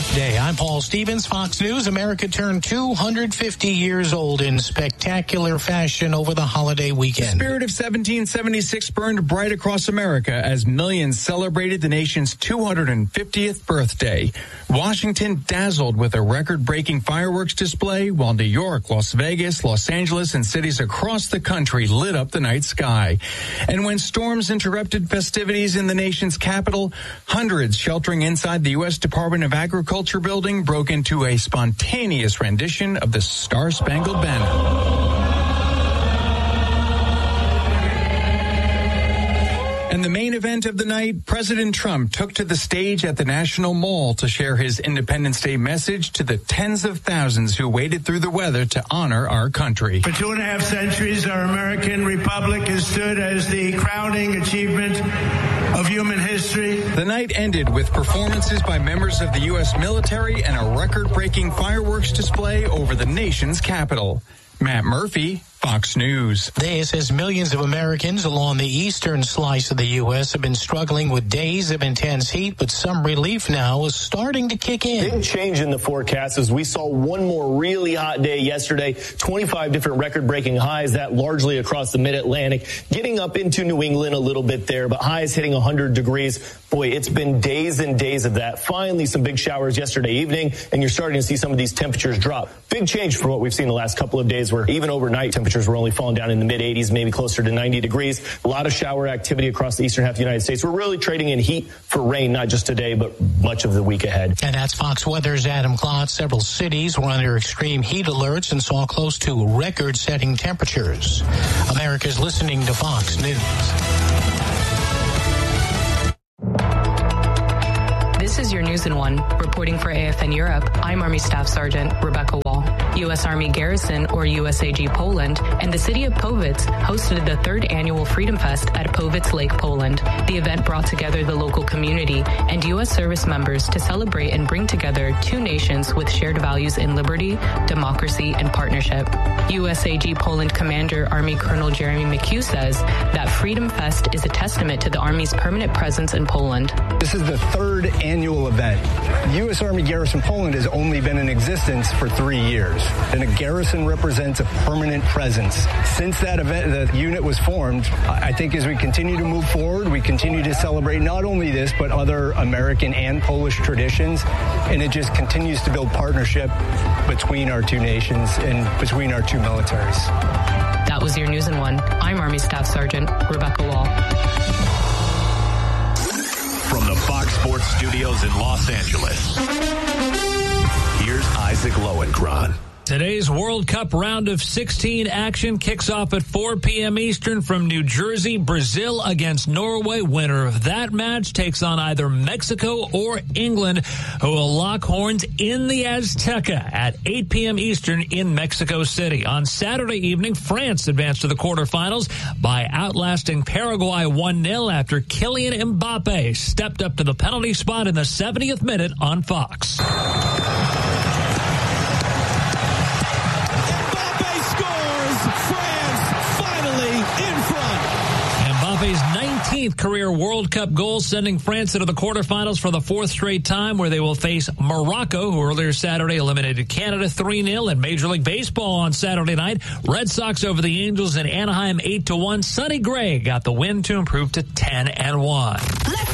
birthday. I'm Paul Stevens, Fox News. America turned 250 years old in spectacular fashion over the holiday weekend. The spirit of 1776 burned bright across America as millions celebrated the nation's 250th birthday. Washington dazzled with a record-breaking fireworks display, while New York, Las Vegas, Los Angeles, and cities across the country lit up the night sky. And when storms interrupted festivities in the nation's capital, hundreds sheltering inside the U.S. Department of Agriculture building broke into a spontaneous rendition of the Star-Spangled Banner. And the main event of the night, President Trump took to the stage at the National Mall to share his Independence Day message to the tens of thousands who waded through the weather to honor our country. For 2.5 centuries, our American republic has stood as the crowning achievement of human history. The night ended with performances by members of the U.S. military and a record-breaking fireworks display over the nation's capital. Matt Murphy, Fox News. This as millions of Americans along the eastern slice of the U.S. have been struggling with days of intense heat, but some relief now is starting to kick in. Big change in the forecast as we saw one more really hot day yesterday, 25 different record-breaking highs, that largely across the mid-Atlantic, getting up into New England a little bit there, but highs hitting 100 degrees. Boy, it's been days and days of that. Finally, some big showers yesterday evening, and you're starting to see some of these temperatures drop. Big change from what we've seen the last couple of days, where even overnight temperatures were only falling down in the mid-80s, maybe closer to 90 degrees. A lot of shower activity across the eastern half of the United States. We're really trading in heat for rain, not just today, but much of the week ahead. And that's Fox Weather's Adam Klotz. Several cities were under extreme heat alerts and saw close to record-setting temperatures. America's listening to Fox News. This is your News in One. Reporting for AFN Europe, I'm Army Staff Sergeant Rebecca Wall. U.S. Army Garrison, or USAG Poland, and the city of Powitz hosted the third annual Freedom Fest at Powitz Lake, Poland. The event brought together the local community and U.S. service members to celebrate and bring together two nations with shared values in liberty, democracy, and partnership. USAG Poland Commander Army Colonel Jeremy McHugh says that Freedom Fest is a testament to the Army's permanent presence in Poland. This is the third annual event. U.S. Army Garrison Poland has only been in existence for 3 years, and a garrison represents a permanent presence. Since that event, the unit was formed, I think as we continue to move forward, we continue to celebrate not only this, but other American and Polish traditions, and it just continues to build partnership between our two nations and between our two militaries. That was your News in One. I'm Army Staff Sergeant Rebecca Wall. From the Fox Sports Studios in Los Angeles, here's Isaac Lowenkron. Today's World Cup round of 16 action kicks off at 4 p.m. Eastern from New Jersey. Brazil against Norway. Winner of that match takes on either Mexico or England, who will lock horns in the Azteca at 8 p.m. Eastern in Mexico City. On Saturday evening, France advanced to the quarterfinals by outlasting Paraguay 1-0 after Kylian Mbappe stepped up to the penalty spot in the 70th minute on Fox. Mbappe's 19th career World Cup goal, sending France into the quarterfinals for the fourth straight time, where they will face Morocco, who earlier Saturday eliminated Canada 3-0. In Major League Baseball on Saturday night, Red Sox over the Angels in Anaheim 8-1. Sonny Gray got the win to improve to 10-1.